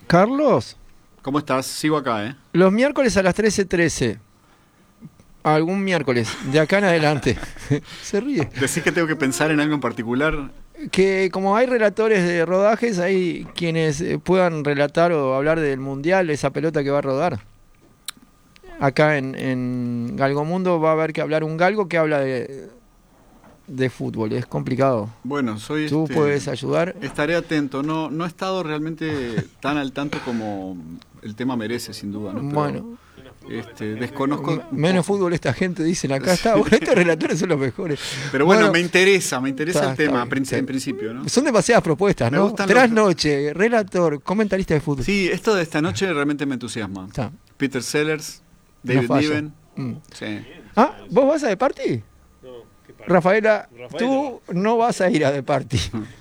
Carlos, ¿Cómo estás? Sigo acá, ¿eh? los miércoles a las 13:13. Algún miércoles, de acá en adelante. Se ríe. ¿Decís que tengo que pensar en algo en particular? Que como hay relatores de rodajes, hay quienes puedan relatar o hablar del mundial, esa pelota que va a rodar. Acá en Galgomundo va a haber que hablar un galgo que habla de fútbol. Es complicado. Bueno, ¿Tú puedes ayudar? Estaré atento. No he estado realmente tan al tanto como el tema merece, sin duda, ¿no? Pero, Bueno. desconozco Menos fútbol esta gente, dicen acá. Está bueno, estos relatores son los mejores. Pero bueno, me interesa está, el tema está en principio, ¿no? Son demasiadas propuestas, Me ¿no? gustan Trasnoche, relator, comentarista de fútbol. Sí, esto de esta noche realmente me entusiasma. Está. Peter Sellers, No David falla. Niven. Sí. Ah, ¿vos vas a The Party? No, ¿qué parte? Rafaela, tú no vas a ir a The Party.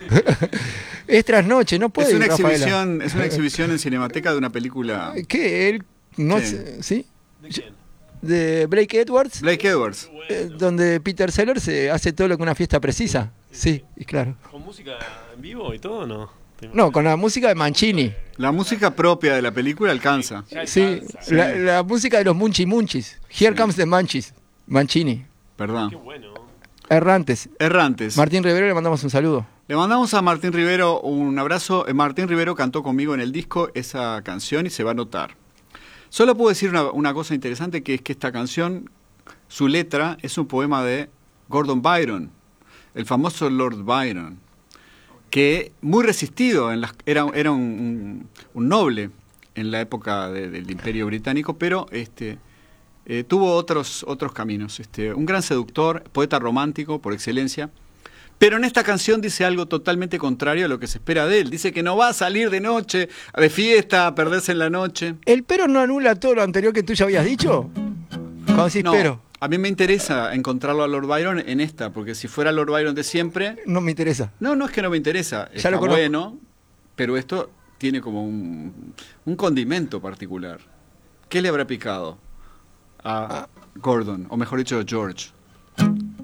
Es trasnoche, no puede ir, Rafaela. Es una exhibición en Cinemateca de una película. ¿Qué? Él no Sí. ¿sí? ¿De quién? De Blake Edwards, Blake Edwards. donde Peter Sellers hace todo lo que una fiesta precisa. Sí, y claro. ¿Con música en vivo y todo no? No, con la música de Mancini. La música propia de la película alcanza. Sí, la música de los Munchi Munchis. Here Sí. comes the Munchies. Mancini. Perdón. Qué bueno. Errantes. Errantes. Martín Rivero, le mandamos un saludo. Le mandamos a Martín Rivero un abrazo. Martín Rivero cantó conmigo en el disco esa canción y se va a notar. Solo puedo decir una cosa interesante, que es que esta canción, su letra, es un poema de Gordon Byron, el famoso Lord Byron, que muy resistido, era un noble en la época del Imperio Británico, pero tuvo otros caminos. Un gran seductor, poeta romántico por excelencia. Pero en esta canción dice algo totalmente contrario a lo que se espera de él. Dice que no va a salir de noche, de fiesta, a perderse en la noche. ¿El pero no anula todo lo anterior que tú ya habías dicho? Cuando decís No, pero, a mí me interesa encontrarlo a Lord Byron en esta, porque si fuera Lord Byron de siempre... no me interesa. No es que no me interesa, Ya está lo conozco. bueno, pero esto tiene como un condimento particular. ¿Qué le habrá picado a Gordon, o mejor dicho, a George?